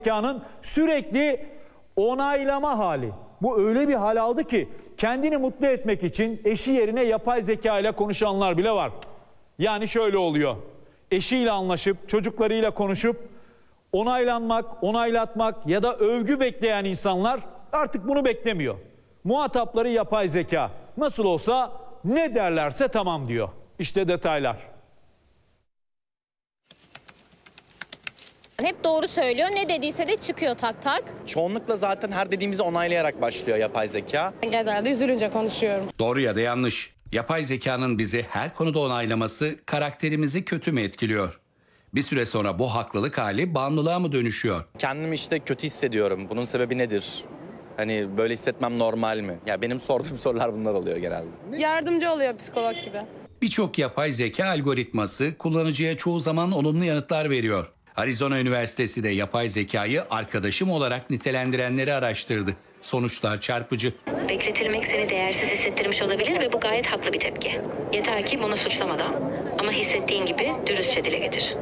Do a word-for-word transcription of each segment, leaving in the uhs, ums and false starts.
zekanın sürekli onaylama hali. Bu öyle bir hal aldı ki kendini mutlu etmek için eşi yerine yapay zeka ile konuşanlar bile var. Yani şöyle oluyor. Eşiyle anlaşıp, çocuklarıyla konuşup onaylanmak, onaylatmak ya da övgü bekleyen insanlar artık bunu beklemiyor. Muhatapları yapay zeka. Nasıl olsa ne derlerse tamam diyor. İşte detaylar. Hep doğru söylüyor. Ne dediyse de çıkıyor tak tak. Çoğunlukla zaten her dediğimizi onaylayarak başlıyor yapay zeka. Genelde üzülünce konuşuyorum. Doğru ya da yanlış. Yapay zekanın bizi her konuda onaylaması karakterimizi kötü mü etkiliyor? Bir süre sonra bu haklılık hali bağımlılığa mı dönüşüyor? Kendimi işte kötü hissediyorum. Bunun sebebi nedir? Hani böyle hissetmem normal mi? Ya benim sorduğum sorular bunlar oluyor genelde. Yardımcı oluyor psikolog gibi. Birçok yapay zeka algoritması kullanıcıya çoğu zaman olumlu yanıtlar veriyor. Arizona Üniversitesi de yapay zekayı arkadaşım olarak nitelendirenleri araştırdı. Sonuçlar çarpıcı. Bekletilmek seni değersiz hissettirmiş olabilir ve bu gayet haklı bir tepki. Yeter ki bunu suçlamadan ama hissettiğin gibi dürüstçe dile getir.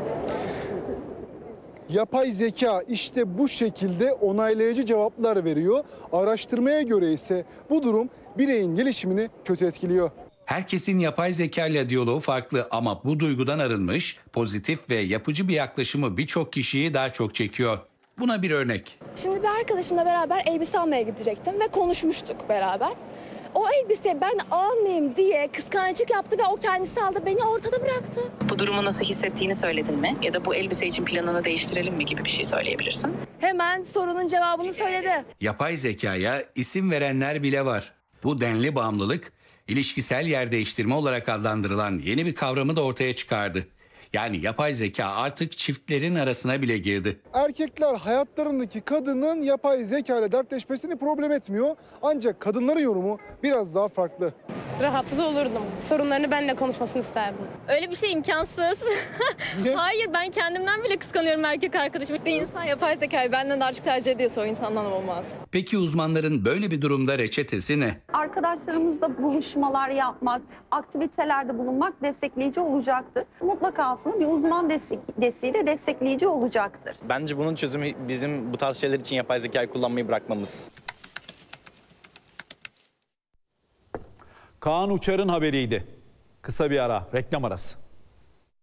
Yapay zeka işte bu şekilde onaylayıcı cevaplar veriyor. Araştırmaya göre ise bu durum bireyin gelişimini kötü etkiliyor. Herkesin yapay zeka ile diyaloğu farklı ama bu duygudan arınmış, pozitif ve yapıcı bir yaklaşımı birçok kişiyi daha çok çekiyor. Buna bir örnek. Şimdi bir arkadaşımla beraber elbise almaya gidecektim ve konuşmuştuk beraber. O elbiseyi ben almayayım diye kıskançlık yaptı ve o kendisi aldı, beni ortada bıraktı. Bu durumu nasıl hissettiğini söyledin mi? Ya da bu elbise için planını değiştirelim mi gibi bir şey söyleyebilirsin. Hemen sorunun cevabını söyledi. Yapay zekaya isim verenler bile var. Bu denli bağımlılık, ilişkisel yer değiştirme olarak adlandırılan yeni bir kavramı da ortaya çıkardı. Yani yapay zeka artık çiftlerin arasına bile girdi. Erkekler hayatlarındaki kadının yapay zeka ile dertleşmesini problem etmiyor. Ancak kadınların yorumu biraz daha farklı. Rahatsız olurdum. Sorunlarını benimle konuşmasını isterdim. Öyle bir şey imkansız. Hayır, ben kendimden bile kıskanıyorum erkek arkadaşımı. Bir insan yapay zekayı benden daha çok tercih ediyorsa o insandan olmaz. Peki uzmanların böyle bir durumda reçetesi ne? Arkadaşlarımızla buluşmalar yapmak, aktivitelerde bulunmak destekleyici olacaktır. Mutlaka aslında bir uzman destek, desteği de destekleyici olacaktır. Bence bunun çözümü bizim bu tarz şeyler için yapay zekayı kullanmayı bırakmamız. Kaan Uçar'ın haberiydi. Kısa bir ara, reklam arası.